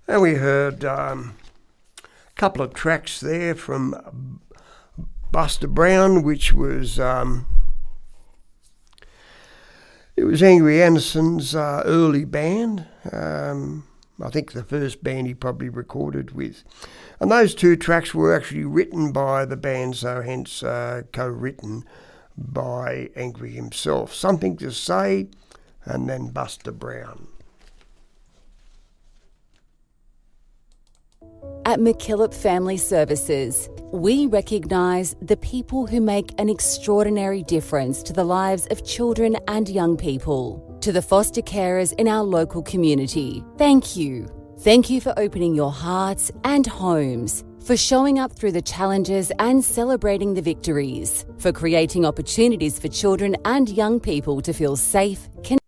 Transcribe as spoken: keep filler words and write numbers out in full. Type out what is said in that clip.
And we heard um, a couple of tracks there from Buster Brown, which was um, it was Angry Anderson's uh, early band. Um, I think the first band he probably recorded with. And those two tracks were actually written by the band, so hence uh, co-written by Angry himself. Something to Say, and then Buster Brown. At MacKillop Family Services, we recognise the people who make an extraordinary difference to the lives of children and young people. To the foster carers in our local community, thank you. Thank you for opening your hearts and homes, for showing up through the challenges and celebrating the victories, for creating opportunities for children and young people to feel safe, connected,